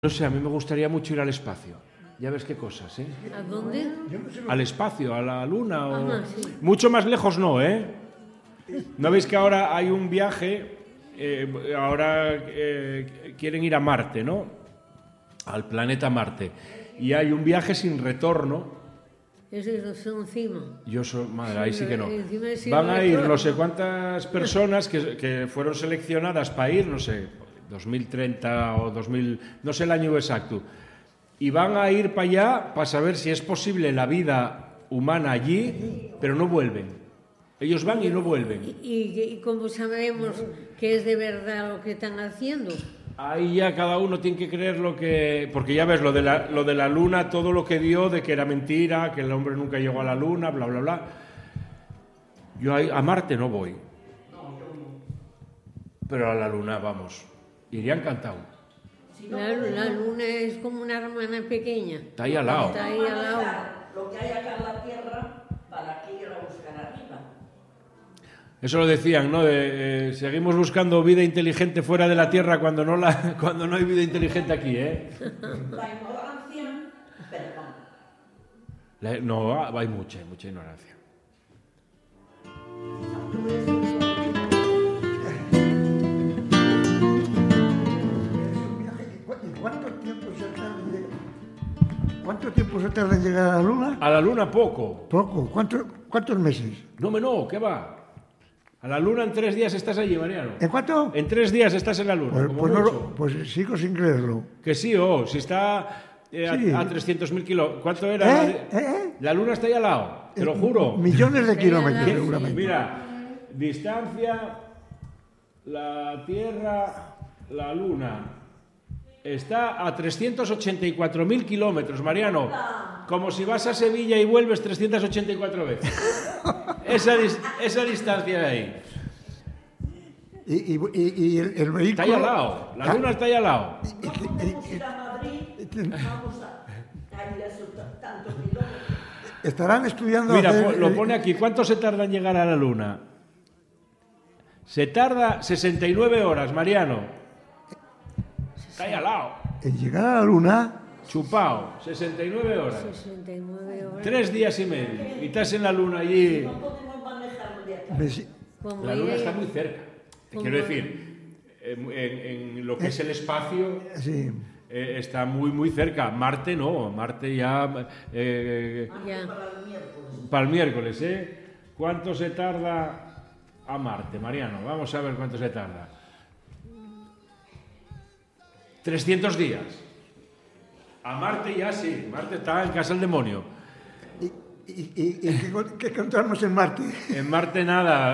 No sé, a mí me gustaría mucho ir al espacio. Ya ves qué cosas, ¿eh? ¿A dónde? Al espacio, a la luna. Ajá, sí. Mucho más lejos no, ¿eh? ¿No veis que ahora hay un viaje? Quieren ir a Marte, ¿no? Al planeta Marte. Y hay un viaje sin retorno. Eso son encima. Madre, ahí sí que no. Sí, van a ir no sé cuántas personas que fueron seleccionadas para ir, no sé, 2030 o 2000, no sé el año exacto. Y van a ir para allá para saber si es posible la vida humana allí, pero no vuelven. Ellos van y no vuelven. ¿Y cómo sabemos que es de verdad lo que están haciendo? Ahí ya cada uno tiene que creer lo que... Porque ya ves, lo de la luna, todo lo que dio, de que era mentira, que el hombre nunca llegó a la luna, bla, bla, bla. Yo a Marte no voy. Pero a la luna, vamos, iría encantado. La luna es como una hermana pequeña. Está ahí al lado. Está ahí al lado. Lo que hay acá en la Tierra, ¿para qué ir a buscar arriba? Eso lo decían, ¿no? Seguimos buscando vida inteligente fuera de la Tierra cuando no hay vida inteligente aquí, ¿eh? La ignorancia, perdón. No, hay mucha ignorancia. ¿Cuánto tiempo se tarda en llegar a la Luna? A la Luna poco. Poco. ¿Cuántos meses? No, ¿qué va? A la Luna en 3 días estás allí, Mariano. ¿En cuánto? En 3 días estás en la Luna. Pues sigo sin creerlo. Que sí, si está a 300.000 kilómetros. ¿Cuánto era? La Luna está ahí al lado, te lo juro. Millones de kilómetros, seguramente. Mira, distancia, la Tierra, la Luna. Está a 384.000 kilómetros, Mariano. Como si vas a Sevilla y vuelves 384 veces. Esa distancia de ahí. Y el vehículo... Está ahí al lado. La Luna está ahí al lado. Vamos a ir a Madrid, vamos a ir a esos tantos kilómetros. Estarán estudiando... Mira, lo pone aquí. ¿Cuánto se tarda en llegar a la Luna? Se tarda 69 horas, Mariano. Está ahí al lado. En llegar a la Luna... Chupao, 69 horas. 69 horas. 3 días y medio. Y estás en la Luna allí. No podemos manejarlo de aquí. La Luna está muy cerca. Te quiero decir, en lo que es el espacio, sí. Está muy, muy cerca. Marte no. Marte ya... Para el miércoles, ¿eh? ¿Cuánto se tarda a Marte, Mariano? Vamos a ver cuánto se tarda. 300 días. A Marte ya sí. Marte está en casa del demonio. ¿Y qué encontramos en Marte? En Marte nada.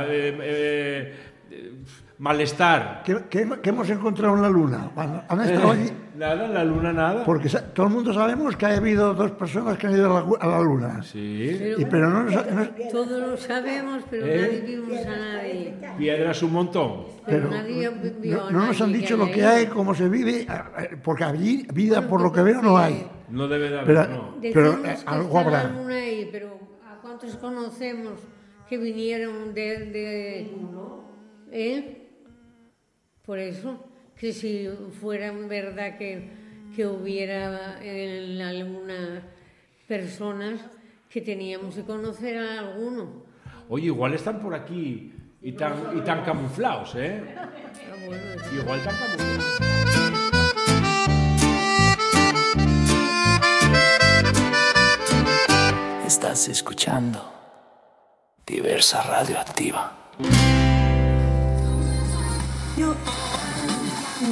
Malestar. ¿Qué hemos encontrado en la Luna? ¿Han estado allí? Nada, en la Luna nada. Porque todo el mundo sabemos que ha habido 2 personas que han ido a la Luna. Sí. Pero no todos lo sabemos, pero nadie vimos a nadie. Piedras un montón. Pero nadie vio a nadie. No nos han dicho lo que hay, cómo se vive, porque allí vida, por lo que veo, no hay. No debe de haber, no. Pero algo habrá. La Luna ahí, pero ¿a cuántos conocemos que vinieron Por eso, que si fuera verdad que hubiera en la Luna personas, que teníamos que conocer a alguno. Oye, igual están por aquí y tan camuflados, ¿eh? Bueno, Igual están camuflados. Estás escuchando Diversa Radioactiva.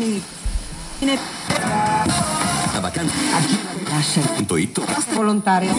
La vacante. Aquí. Volontaria.